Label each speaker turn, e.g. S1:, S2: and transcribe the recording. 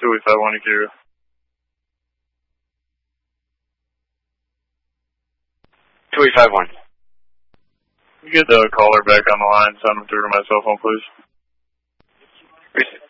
S1: 2851 EQ.
S2: You
S1: get the caller back on the line, send him through to my cell phone, please.